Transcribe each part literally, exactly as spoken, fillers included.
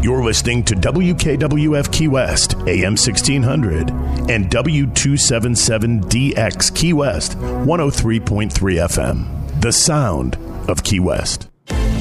You're listening to W K W F Key West, A M sixteen hundred, and W two seventy-seven D X Key West, one oh three point three F M. The sound of Key West.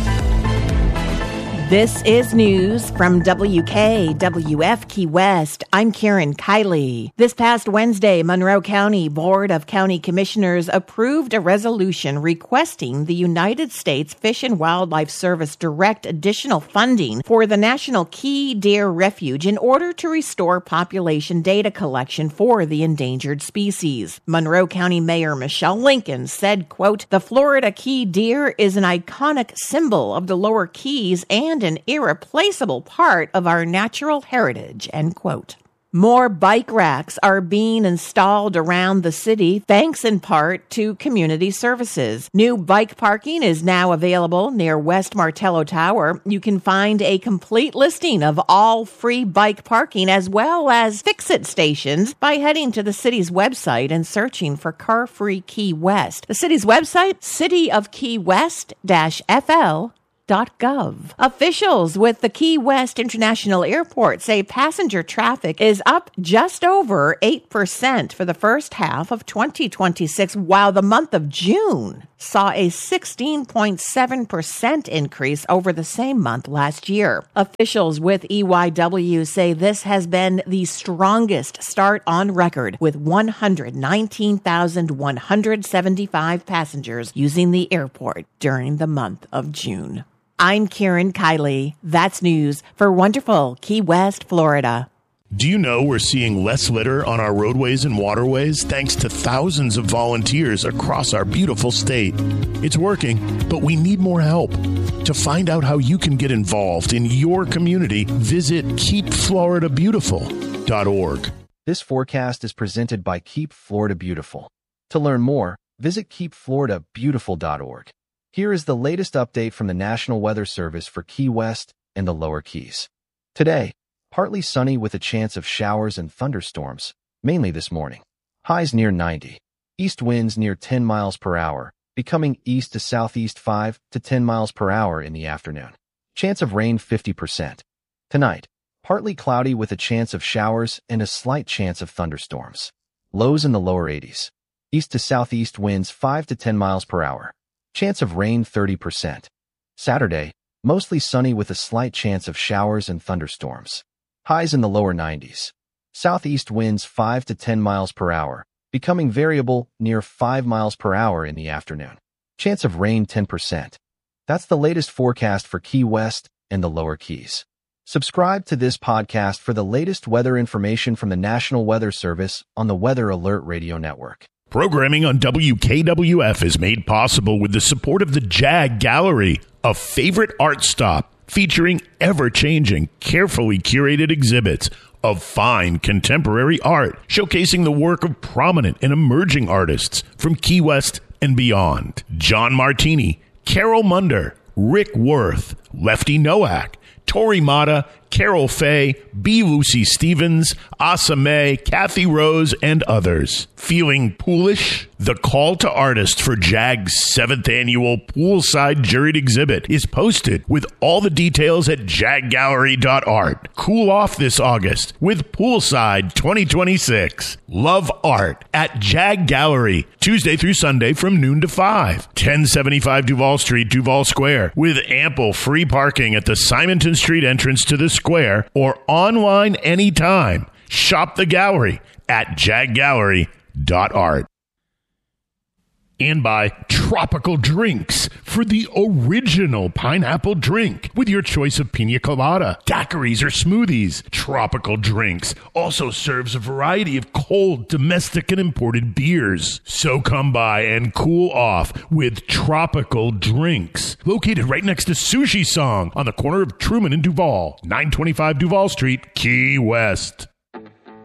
This is news from W K W F Key West. I'm Karen Kiley. This past Wednesday, Monroe County Board of County Commissioners approved a resolution requesting the United States Fish and Wildlife Service direct additional funding for the National Key Deer Refuge in order to restore population data collection for the endangered species. Monroe County Mayor Michelle Lincoln said, quote, "The Florida key deer is an iconic symbol of the Lower Keys and an irreplaceable part of our natural heritage," end quote. More bike racks are being installed around the city, thanks in part to community services. New bike parking is now available near West Martello Tower. You can find a complete listing of all free bike parking as well as fix-it stations by heading to the city's website and searching for Car Free Key West. The city's website, city of key west dash f l dot gov. Officials with the Key West International Airport say passenger traffic is up just over eight percent for the first half of twenty twenty-six, while the month of June saw a sixteen point seven percent increase over the same month last year. Officials with E Y W say this has been the strongest start on record, with one hundred nineteen thousand one hundred seventy-five passengers using the airport during the month of June. I'm Karen Kiley. That's news for wonderful Key West, Florida. Do you know we're seeing less litter on our roadways and waterways thanks to thousands of volunteers across our beautiful state? It's working, but we need more help. To find out how you can get involved in your community, visit keep florida beautiful dot org. This forecast is presented by Keep Florida Beautiful. To learn more, visit keep florida beautiful dot org. Here is the latest update from the National Weather Service for Key West and the Lower Keys. Today, partly sunny with a chance of showers and thunderstorms, mainly this morning. Highs near ninety. East winds near ten miles per hour, becoming east to southeast five to ten miles per hour in the afternoon. Chance of rain fifty percent. Tonight, partly cloudy with a chance of showers and a slight chance of thunderstorms. Lows in the lower eighties. East to southeast winds five to ten miles per hour. Chance of rain thirty percent. Saturday, mostly sunny with a slight chance of showers and thunderstorms. Highs in the lower nineties. Southeast winds five to ten miles per hour, becoming variable near five miles per hour in the afternoon. Chance of rain ten percent. That's the latest forecast for Key West and the Lower Keys. Subscribe to this podcast for the latest weather information from the National Weather Service on the Weather Alert Radio Network. Programming on W K W F is made possible with the support of the Jag Gallery, a favorite art stop featuring ever-changing, carefully curated exhibits of fine contemporary art, showcasing the work of prominent and emerging artists from Key West and beyond. John Martini, Carol Munder, Rick Worth, Lefty Nowak, Tori Mata, Carol Fay, B. Lucy Stevens, Asa May, Kathy Rose, and others. Feeling poolish? The call to artists for JAG's seventh annual Poolside Juried Exhibit is posted with all the details at jag gallery dot art. Cool off this August with Poolside twenty twenty-six. Love art at Jag Gallery, Tuesday through Sunday from noon to five. ten seventy-five Duval Street, Duval Square, with ample free parking at the Simonton Street entrance to the square or online anytime. Shop the gallery at jag gallery dot art. And by Tropical Drinks for the original pineapple drink with your choice of pina colada, daiquiris, or smoothies. Tropical Drinks also serves a variety of cold, domestic, and imported beers. So come by and cool off with Tropical Drinks, located right next to Sushi Song on the corner of Truman and Duval, nine twenty-five Duval Street, Key West.